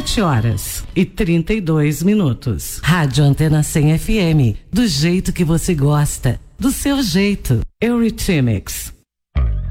7h32. Rádio Antena 100 FM, do jeito que você gosta, do seu jeito. Eurythmics.